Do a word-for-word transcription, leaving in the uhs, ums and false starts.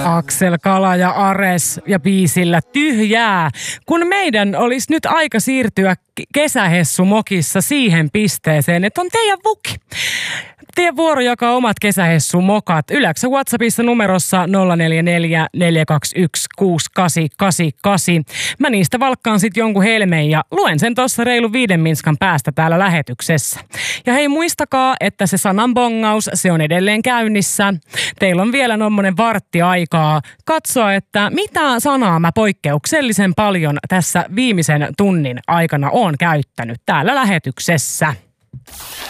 Aksel Kala ja Ares ja biisillä Tyhjää. Kun meidän olisi nyt aika siirtyä kesähessumokissa siihen pisteeseen, että on teidän vuki. Teidän vuoro jakaa omat kesähessumokat Yläksä WhatsAppissa numerossa nolla neljä neljä neljä kaksi yksi kuusi kahdeksan kahdeksan kahdeksan. Mä niistä valkkaan sit jonkun helmeen ja luen sen tossa reilu viiden minskan päästä täällä lähetyksessä. Ja hei, muistakaa, että se sananbongaus, se on edelleen käynnissä. Teillä on vielä nommonen vartti aikaa katsoa, että mitä sanaa mä poikkeuksellisen paljon tässä viimeisen tunnin aikana oon käyttänyt täällä lähetyksessä.